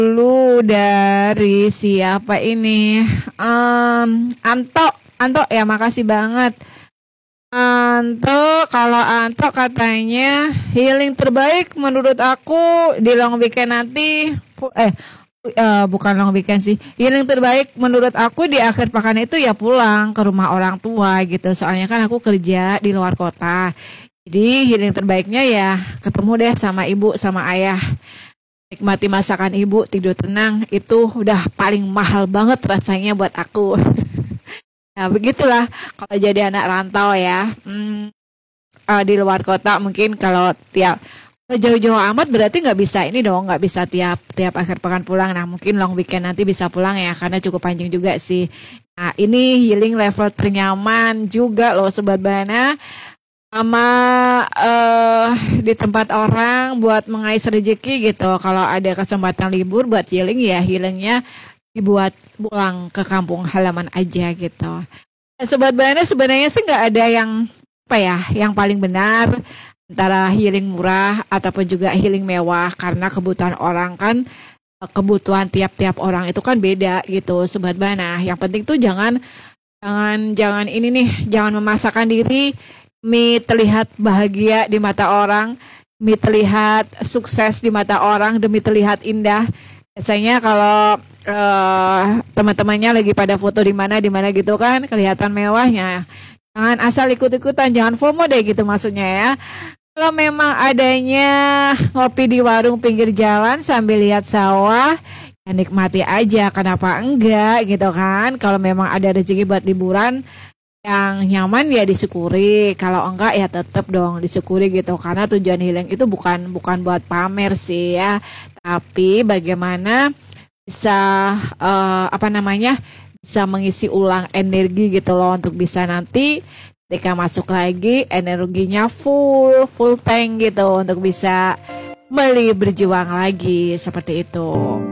Dulu dari siapa ini? Anto, Anto ya makasih banget. Anto, kalau Anto katanya healing terbaik menurut aku di long weekend nanti, bukan long weekend sih. Healing terbaik menurut aku di akhir pekan itu ya pulang ke rumah orang tua gitu. Soalnya kan aku kerja di luar kota. Jadi healing terbaiknya ya ketemu deh sama ibu sama ayah. Nikmati masakan ibu, tidur tenang, itu udah paling mahal banget rasanya buat aku. Nah, begitulah kalau jadi anak rantau ya. Di luar kota mungkin kalau tiap jauh-jauh amat berarti nggak bisa ini dong, nggak bisa tiap tiap akhir pekan pulang. Nah, mungkin long weekend nanti bisa pulang ya karena cukup panjang juga sih. Nah, ini healing level ternyaman juga loh Sobat Bana sama di tempat orang buat mengais rezeki gitu. Kalau ada kesempatan libur buat healing ya healingnya dibuat pulang ke kampung halaman aja gitu. Sobat Bana sebenarnya sih nggak ada yang apa ya yang paling benar antara healing murah ataupun juga healing mewah karena kebutuhan orang kan kebutuhan tiap-tiap orang itu kan beda gitu Sobat Bana. Yang penting tuh jangan jangan jangan ini nih jangan memaksakan diri demi terlihat bahagia di mata orang, demi terlihat sukses di mata orang, demi terlihat indah. Biasanya kalau teman-temannya lagi pada foto di mana gitu kan kelihatan mewahnya. Jangan asal ikut-ikutan, jangan FOMO deh gitu maksudnya ya. Kalau memang adanya ngopi di warung pinggir jalan sambil lihat sawah, ya nikmati aja. Kenapa enggak gitu kan? Kalau memang ada rezeki buat liburan yang nyaman ya disyukuri. Kalau enggak ya tetap dong disyukuri gitu. Karena tujuan healing itu bukan buat pamer sih ya. Tapi bagaimana bisa apa namanya bisa mengisi ulang energi gitu loh untuk bisa nanti ketika masuk lagi energinya full tank gitu untuk bisa kembali berjuang lagi seperti itu.